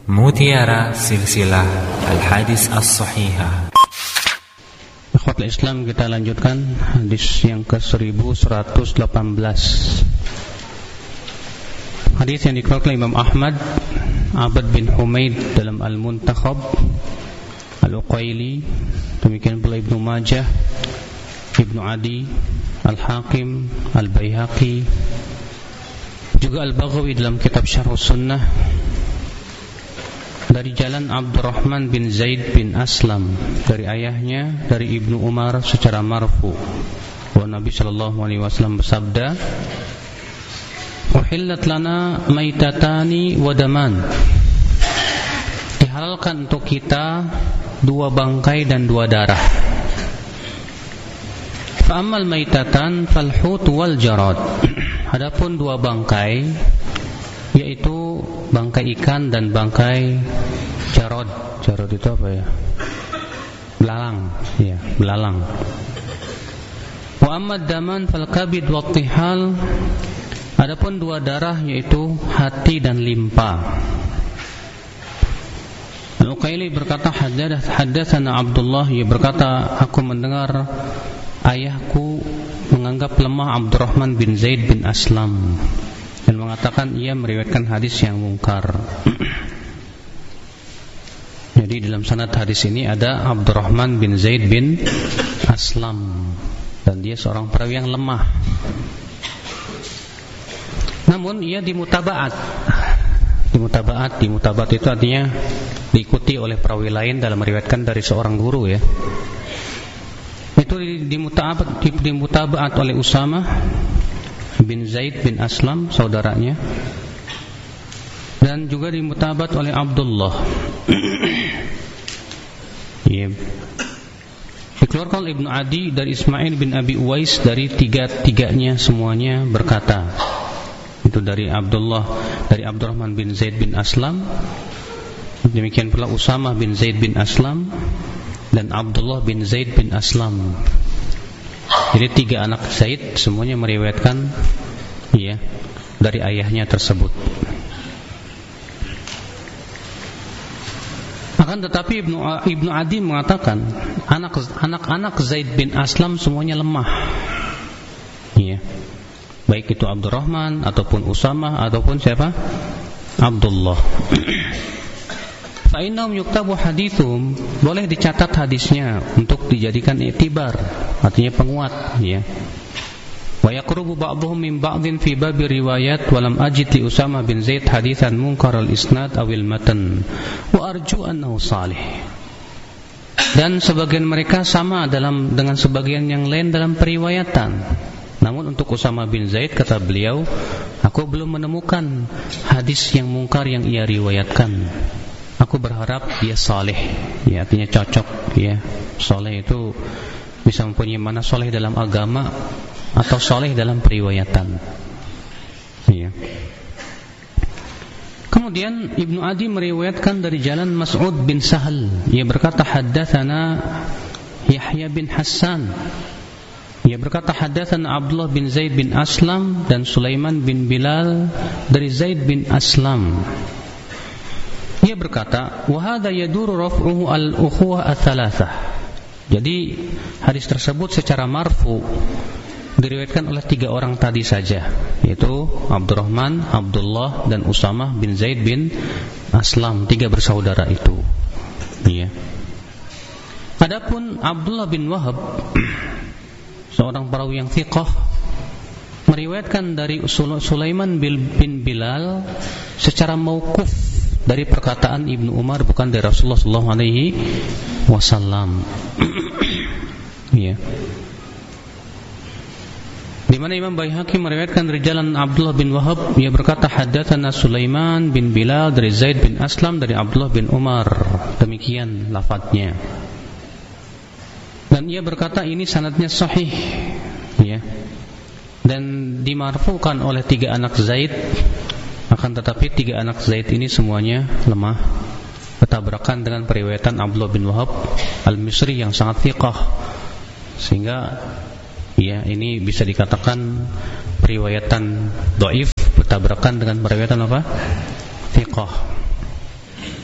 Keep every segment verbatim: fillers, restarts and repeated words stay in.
Mutiara Silsilah Al-Hadis As-Sahihah. Ikhwatul Islam, kita lanjutkan hadis yang ke seribu seratus delapan belas. Hadis yang dikeluarkan oleh Imam Ahmad, Abad bin Humaid dalam Al-Muntakhab, Al-Uqaili, demikian pula Ibnu Majah, Ibnu Adi, Al-Hakim, Al-Baihaqi, juga Al-Baghawi dalam kitab Syarh Sunnah, dari jalan Abdurrahman bin Zaid bin Aslam, dari ayahnya, dari Ibnu Umar secara marfu, bahwa Nabi sallallahu alaihi wasallam bersabda, "Uhillat lana maitatani wa daman." Dihalalkan untuk kita dua bangkai dan dua darah. Fa ammal maitatan fal hut wal jarad. Adapun dua bangkai, yaitu bangkai ikan dan bangkai jarod. Jarod itu apa ya? Belalang, ya, belalang. Wa ammad daman fal kabid wa tihal. Adapun dua darah, yaitu hati dan limpa. Al-Uqaili berkata, haddatsana Abdullah, ia berkata, aku mendengar ayahku menganggap lemah Abdurrahman bin Zaid bin Aslam dan mengatakan ia meriwayatkan hadis yang mungkar. Jadi dalam sanad hadis ini ada Abdurrahman bin Zaid bin Aslam dan dia seorang perawi yang lemah. Namun ia dimutabaat. Dimutabaat, dimutabaat itu artinya diikuti oleh perawi lain dalam meriwayatkan dari seorang guru, ya. Itu dimutabaat, dimutabaat oleh Usamah bin Zaid bin Aslam, saudaranya, dan juga dimutabat oleh Abdullah. Ya. Dikeluarkan oleh Ibnu Adi dari Ismail bin Abi Uwais, dari tiga-tiganya semuanya berkata. Itu dari Abdullah, dari Abdurrahman bin Zaid bin Aslam, demikian pula Usamah bin Zaid bin Aslam dan Abdullah bin Zaid bin Aslam. Jadi tiga anak Zaid semuanya meriwayatkan, ya, dari ayahnya tersebut. Akan tetapi Ibnu Ibnu Adi mengatakan anak anak-anak Zaid bin Aslam semuanya lemah. Ya. Baik itu Abdurrahman ataupun Usamah ataupun siapa? Abdullah. Fa innahum yuktabu hadithum, boleh dicatat hadisnya untuk dijadikan i'tibar, artinya penguat, ya. Wa yaqrubu ba'dhum min ba'dhin fi bab riwayat wa lam ajid Usamah bin Zaid haditsan munkar al-isnad awil matan wa arju annahu salih. Dan sebagian mereka sama dalam dengan sebagian yang lain dalam periwayatan. Namun untuk Usamah bin Zaid, kata beliau, aku belum menemukan hadis yang mungkar yang ia riwayatkan. Aku berharap dia saleh, ya, artinya cocok, ya. Saleh itu bisa mempunyai mana saleh dalam agama atau saleh dalam periwayatan, ya. Kemudian Ibnu Adi meriwayatkan dari jalan Mas'ud bin Sahal, ia berkata haddatsana Yahya bin Hassan, ia berkata haddatsana Abdullah bin Zaid bin Aslam dan Sulaiman bin Bilal dari Zaid bin Aslam. Ia berkata, wa hadza yaduru raf'uhu al-ukhuwah ats-tsalatsah. Jadi hadis tersebut secara marfu diriwayatkan oleh tiga orang tadi saja, yaitu Abdurrahman, Abdullah dan Usamah bin Zaid bin Aslam, tiga bersaudara itu. Iya. Adapun Abdullah bin Wahab, seorang perawi yang thiqah, meriwayatkan dari Sulaiman bin Bilal secara mauquf dari perkataan Ibnu Umar, bukan dari Rasulullah sallallahu alaihi wasallam. Ya. Di mana Imam Baihaqi meriwayatkan dari jalan Abdullah bin Wahab, ia berkata haddatsana Sulaiman bin Bilal dari Zaid bin Aslam dari Abdullah bin Umar. Demikian lafadznya. Dan ia berkata ini sanadnya sahih, ya. Dan dimarfukan oleh tiga anak Zaid. Akan tetapi tiga anak Zaid ini semuanya lemah, bertabrakan dengan periwayatan Abdullah bin Wahab al-Misri yang sangat thiqah, sehingga, ya, ini bisa dikatakan periwayatan dhaif bertabrakan dengan periwayatan apa? Thiqah.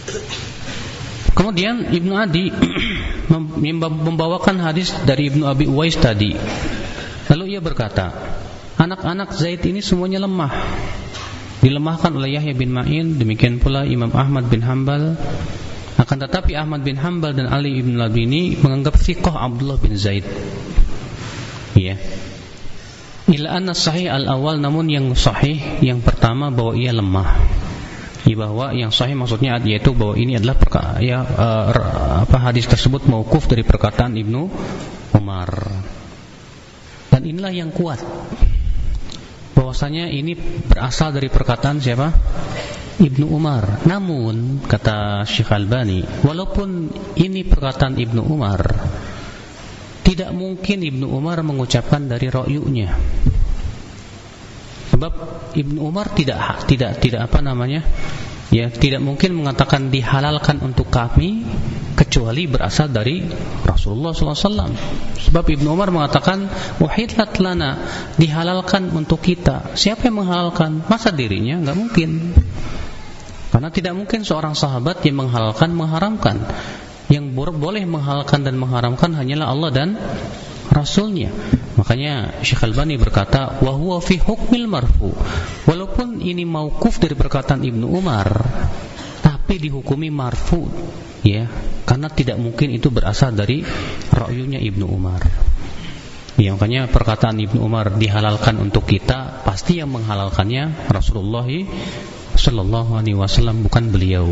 Kemudian Ibnu Adi membawakan hadis dari Ibnu Abi Uwais tadi. Lalu ia berkata, anak-anak Zaid ini semuanya lemah, dilemahkan oleh Yahya bin Ma'in, demikian pula Imam Ahmad bin Hanbal. Akan tetapi Ahmad bin Hanbal dan Ali ibn Labini menganggap thiqah Abdullah bin Zaid. Ya. Ila anna sahih al-awal, namun yang sahih yang pertama bahwa ia lemah. Ya, bahwa yang sahih maksudnya yaitu bahwa ini adalah perka- ya, uh, apa hadis tersebut mauquf dari perkataan Ibnu Umar. Dan inilah yang kuat. Bahwasanya ini berasal dari perkataan siapa? Ibnu Umar. Namun kata Syekh Albani, walaupun ini perkataan Ibnu Umar, tidak mungkin Ibnu Umar mengucapkan dari ra'yunya. Sebab Ibnu Umar tidak tidak tidak apa namanya? Ya, tidak mungkin mengatakan dihalalkan untuk kami kecuali berasal dari Rasulullah sallallahu alaihi wasallam. Sebab Ibnu Umar mengatakan wahidlat lana, dihalalkan untuk kita. Siapa yang menghalalkan? Masa dirinya? Enggak mungkin. Karena tidak mungkin seorang sahabat yang menghalalkan mengharamkan. Yang boleh menghalalkan dan mengharamkan hanyalah Allah dan Rasulnya. Makanya Syekh Albani berkata, wa huwa fi hukmil marfu. Walaupun ini mauquf dari perkataan Ibnu Umar, tapi dihukumi marfu, ya, karena tidak mungkin itu berasal dari ra'yunya Ibnu Umar. Ya, makanya perkataan Ibnu Umar dihalalkan untuk kita, pasti yang menghalalkannya Rasulullah sallallahu alaihi wasallam, bukan beliau.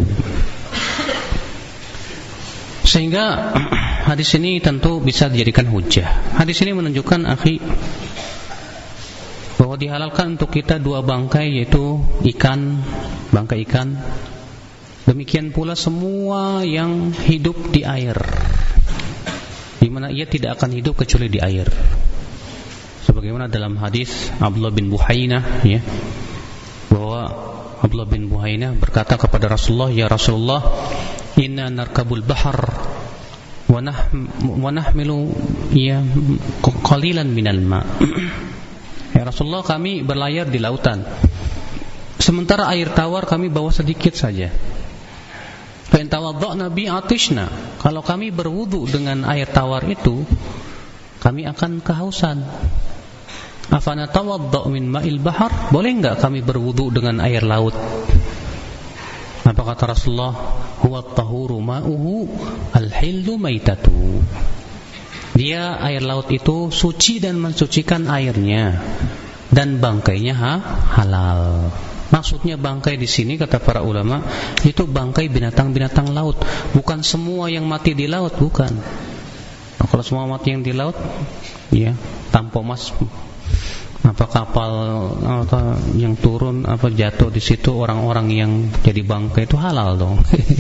Sehingga hadis ini tentu bisa dijadikan hujah. Hadis ini menunjukkan, akhi, bahwa dihalalkan untuk kita dua bangkai, yaitu ikan, bangkai ikan. Demikian pula semua yang hidup di air, di mana ia tidak akan hidup kecuali di air. Sebagaimana dalam hadis Abdullah bin Buhainah, ya, bahwa Abdullah bin Buhainah berkata kepada Rasulullah, ya Rasulullah, inna narkabul bahar wa nahmilu ya qalilan minal ma. Ya Rasulullah, kami berlayar di lautan, sementara air tawar kami bawa sedikit saja. Fa in tawadda'na bi atishna, kalau kami berwudu dengan air tawar itu, kami akan kehausan. Afana tawadda' min ma'il bahar, boleh enggak kami berwudu dengan air laut? Apa kata Rasulullah? Huwa at-tahuru ma'uhu al-hillu maitatu. Dia, air laut itu suci dan mensucikan airnya, dan bangkainya ha, halal. Maksudnya bangkai di sini kata para ulama itu bangkai binatang-binatang laut, bukan semua yang mati di laut, bukan. Nah, kalau semua mati yang di laut, ya, tanpa mas apa kapal apa yang turun apa jatuh di situ, orang-orang yang jadi bangkai itu halal dong.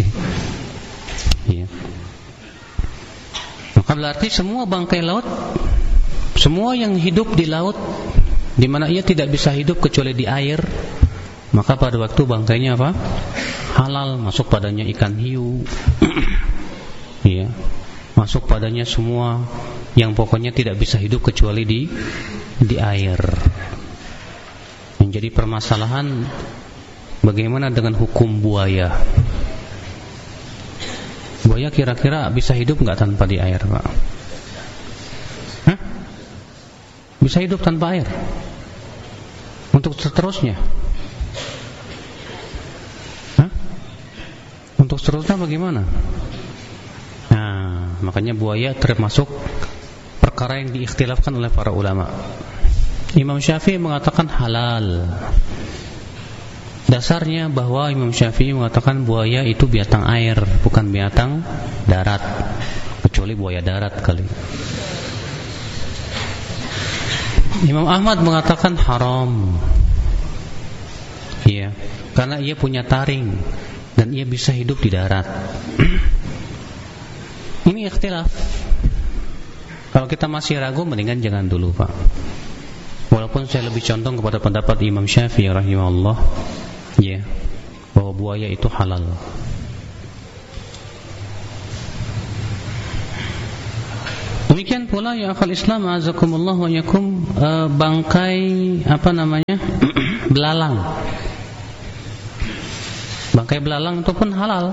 Ya. Maka berarti semua bangkai laut, semua yang hidup di laut, di mana ia tidak bisa hidup kecuali di air, maka pada waktu bangkainya apa? Halal, masuk padanya ikan hiu. Ya. Masuk padanya semua yang pokoknya tidak bisa hidup kecuali di di air. Yang jadi permasalahan, bagaimana dengan hukum buaya? Buaya kira-kira bisa hidup enggak tanpa di air, Pak? Hah? Bisa hidup tanpa air? Untuk seterusnya? Hah? Untuk seterusnya bagaimana? Nah, makanya buaya termasuk perkara yang diikhtilafkan oleh para ulama. Imam Syafi'i mengatakan halal. Dasarnya bahwa Imam Syafi'i mengatakan buaya itu binatang air, bukan binatang darat, kecuali buaya darat kali. Imam Ahmad mengatakan haram. Iya, karena ia punya taring dan ia bisa hidup di darat. Ini ikhtilaf. Kalau kita masih ragu, mendingan jangan dulu, Pak. Walaupun saya lebih condong kepada pendapat Imam Syafi'i rahimahullah, ya, bahwa buaya itu halal. Demikian pula ya akhal Islam azakumullah wa yakum, uh, bangkai apa namanya? belalang. Bangkai belalang itu pun halal.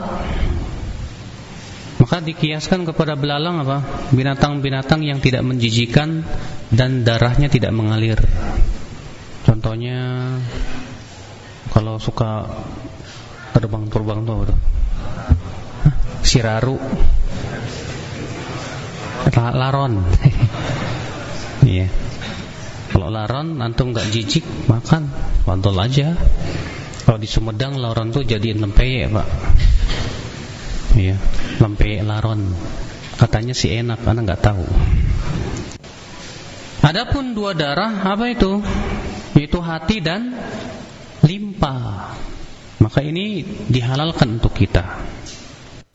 Maka dikiaskan kepada belalang apa? Binatang-binatang yang tidak menjijikan dan darahnya tidak mengalir. Contohnya kalau suka terbang-terbang tuh apa tuh? Hah? Siraru, laron. Iya. Kalau laron antum nggak jijik makan, pantol aja. Kalau di Sumedang laron tuh jadiin lempeyek, Pak. Iya, lempeyek laron. Katanya sih enak, ana nggak tahu. Adapun dua darah apa itu? Yaitu hati dan limpa. Maka ini dihalalkan untuk kita.